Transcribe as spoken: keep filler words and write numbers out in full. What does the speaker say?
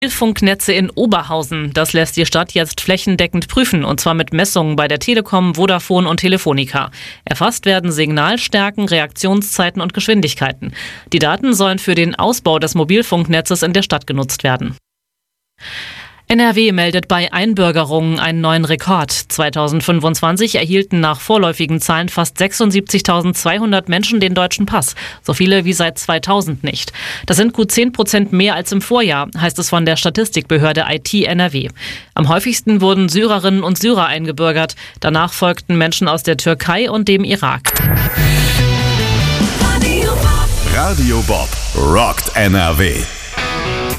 Mobilfunknetze in Oberhausen. Das lässt die Stadt jetzt flächendeckend prüfen, und zwar mit Messungen bei der Telekom, Vodafone und Telefonica. Erfasst werden Signalstärken, Reaktionszeiten und Geschwindigkeiten. Die Daten sollen für den Ausbau des Mobilfunknetzes in der Stadt genutzt werden. N R W meldet bei Einbürgerungen einen neuen Rekord. zweitausendfünfundzwanzig erhielten nach vorläufigen Zahlen fast sechsundsiebzigtausendzweihundert Menschen den deutschen Pass. So viele wie seit zweitausend nicht. Das sind gut zehn Prozent mehr als im Vorjahr, heißt es von der Statistikbehörde I T N R W. Am häufigsten wurden Syrerinnen und Syrer eingebürgert. Danach folgten Menschen aus der Türkei und dem Irak. Radio Bob rockt N R W.